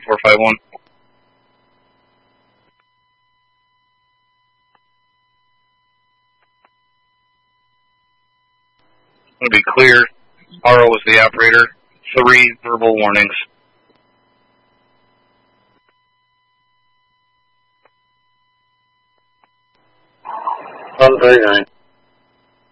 451. To be clear, RO was the operator. 3 verbal warnings. 139.